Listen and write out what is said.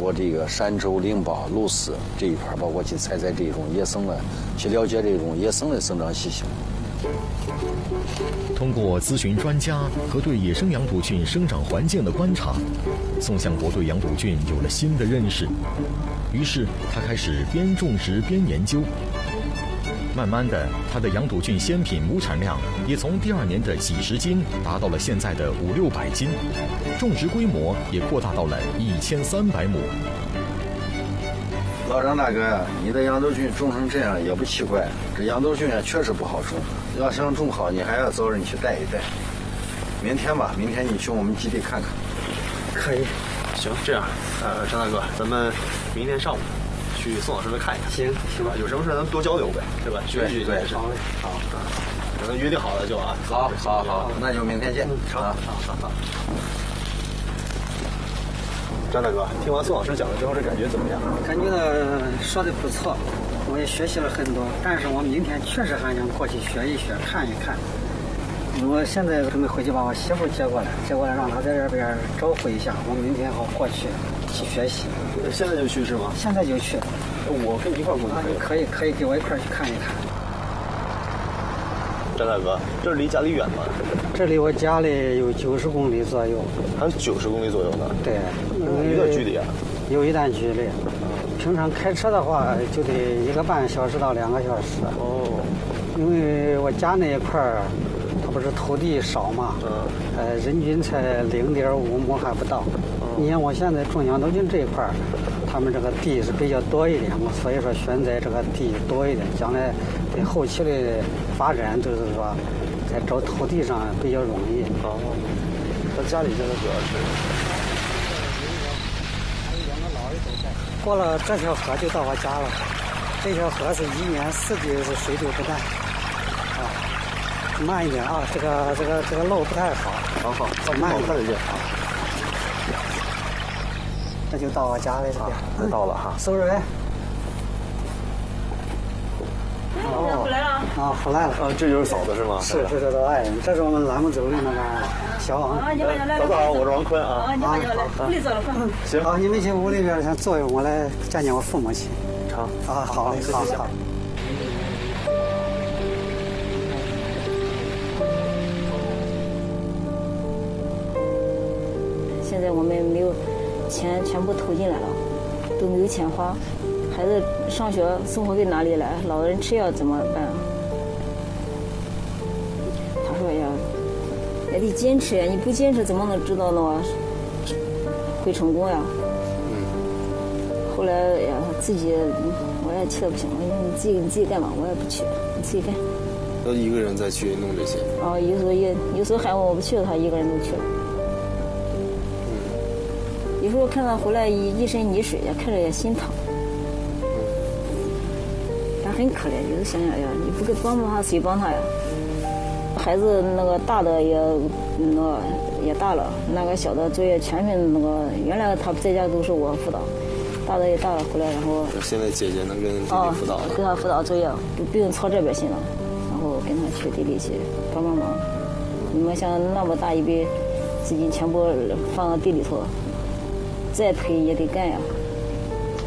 括这个山州、灵宝、鹿死这一块，包括去采摘这种野生的，去了解这种野生的生长习性。 通过咨询专家和对野生羊肚菌生长环境的观察，宋向国对羊肚菌有了新的认识。于是他开始边种植边研究。慢慢的，他的羊肚菌鲜品亩产量也从第2年的几十斤达到了现在的500-600斤，种植规模也扩大到了1300亩。 老张大哥呀，你的羊肚菌种成这样也不奇怪，这羊肚菌确实不好种，要想种好，你还要找人去带一带。明天吧，明天你去我们基地看看。 可以。行，这样，张大哥，咱们明天上午去宋老师那看一看。行吧，有什么事咱们多交流呗，对吧？学习对。好嘞，好，咱约定好了就啊。 好，那就明天见。 好。张大哥，听完宋老师讲了之后，这感觉怎么样？ 感觉说的不错，我也学习了很多。但是我明天确实还想过去学一学，看一看。我现在准备回去把我媳妇接过来让她在这边招呼一下，我明天好过去学习。 现在就去是吗？ 现在就去。 我跟你一块过去可以，跟我一块去看一看。 张大哥，这离家里远吗？ 这离我家里有90公里左右。 还有90公里左右呢？ 对， 有点距离啊。 有一段距离。平常开车的话就得1个半小时到2个小时。 哦。 因为我家那一块儿，它不是土地少嘛，人均才0.5亩还不到。你看我现在种羊肚菌这一块儿，他们这个地是比较多一点嘛，所以说选择这个地多一点，将来对后期的发展就是说，在找土地上比较容易。 哦，他家里现在主要是。 过了这条河就到我家了，这条河是1年4季是水流不断。慢一点啊，这个路不太好。 好，慢一点，看得见啊。 这就到我家了，这边。 到了哈。 苏蕊。 回来了。 啊，回来了。 这就是嫂子是吗？ 是，这是爱人，这是我们兰木州的那个小王。 嫂子好，我是王坤啊。 你好，来，屋里坐了会。 行。 好，你们去屋里边先坐一会儿，我来见见我父母去。 成。 啊，好嘞，好。 现在我们没有钱，全部投进来了，都没有钱花。孩子上学生活费哪里来？老人吃药怎么办？他说呀，也得坚持呀，你不坚持怎么能知道呢？会成功呀。后来呀，自己我也气得不行了，你自己干嘛？我也不去，你自己干。 都一个人再去弄这些。 有时候喊我不去，他一个人都去了。有时候看他回来一身泥水呀，看着也心疼。他很可怜，有时候想想呀，你不给帮帮他，谁帮他呀？孩子那个大的也大了，那个小的作业全是那个，原来他在家都是我辅导，大的也大了回来，然后现在姐姐能跟弟弟辅导， 给他辅导作业，不用操这边心了，然后跟他去地里去帮忙。你们像那么大一笔资金全部放到地里头，再赔也得干呀。